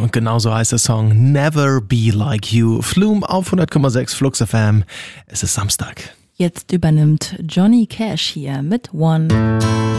Und genauso heißt der Song Never Be Like You. Flume auf 100,6 Flux FM. Es ist Samstag. Jetzt übernimmt Johnny Cash hier mit One.